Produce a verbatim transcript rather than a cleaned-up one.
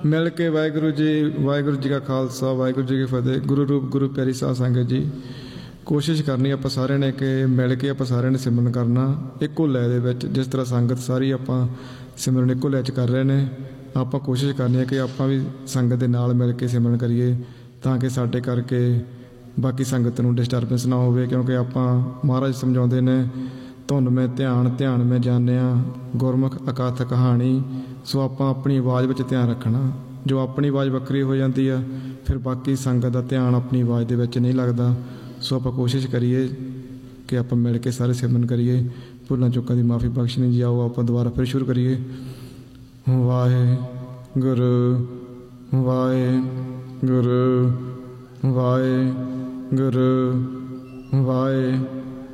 मिल के वाहिगुरू जी वाहिगुरू जी का खालसा वाहिगुरू जी की फतेह। गुरु रूप गुरु प्यारी साध संगत जी, कोशिश करनी आपां सारे ने कि मिल के आपां सारे ने सिमरन करना इक्को लय दे विच। जिस तरह संगत सारी आपां सिमरन इक्को लय च कर रहे ने, आपां कोशिश करनी है कि आपां भी संगत दे नाल मिल के सिमरन करिए, तां कि साडे करके बाकी संगत नूं डिस्टरबेंस ना होवे। क्योंकि आपां महाराज समझाउंदे ने, धुन में ध्यान ध्यान में जानिया गुरमुख अकाथ कहानी। सो आपां अपनी आवाज़ विच ध्यान रखना। जो अपनी आवाज़ वक्री हो जाती है, फिर बाकी संगत का ध्यान अपनी आवाज़ दे विच नहीं लगता। सो आपां कोशिश करिए कि आपां मिल के सारे सिमरन करिए। भुलां चुकां दी माफ़ी बख्शनी जी। आओ आपां दोबारा फिर शुरू करिए। वाहिगुरू वाहिगुरू वाहिगुरू वाहिगुरू।